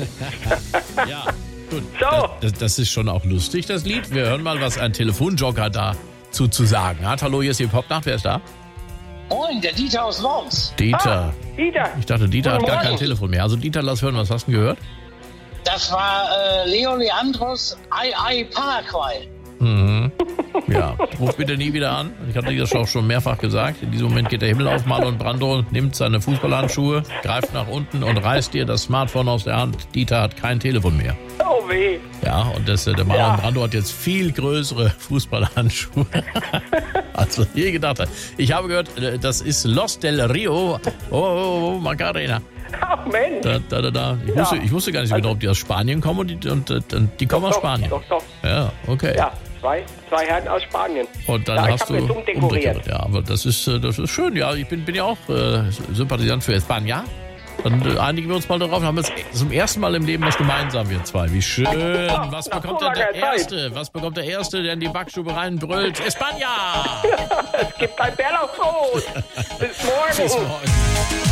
Ja, gut. So. Das ist schon auch lustig, das Lied. Wir hören mal, was ein Telefonjogger dazu zu sagen hat. Hallo, hier ist die Popnacht. Wer ist da? Moin, der Dieter aus Worms. Dieter. Dieter. Ich dachte, Dieter hat Guten gar kein Morgen. Telefon mehr. Also Dieter, lass hören, was hast du denn gehört? Das war Leo Leandros Ai Paraguay. Mhm. Ja, ruf bitte nie wieder an. Ich hatte das auch schon mehrfach gesagt. In diesem Moment geht der Himmel auf. Marlon Brando nimmt seine Fußballhandschuhe, greift nach unten und reißt dir das Smartphone aus der Hand. Dieter hat kein Telefon mehr. Oh weh. Ja, und der Marlon Ja. Brando hat jetzt viel größere Fußballhandschuhe, als er je gedacht hat. Ich habe gehört, das ist Los del Rio. Oh, Macarena. Ach Mensch. Da. Ja. Ich wusste gar nicht so genau, ob die aus Spanien kommen und die kommen aus Spanien. Doch. Ja, okay. Ja, zwei Herren aus Spanien. Und dann Ja, ich hast hab du mir dumm dekoriert. Ja, aber das ist schön. Ja, ich bin ja auch Sympathisant für España. Dann einigen wir uns mal darauf. Haben wir zum ersten Mal im Leben was gemeinsam, wir zwei. Wie schön. Was bekommt denn der Erste? Was bekommt der Erste, der in die Backstube reinbrüllt? España! Es gibt ein Bärlauchbrot. Bis morgen. Bis morgen.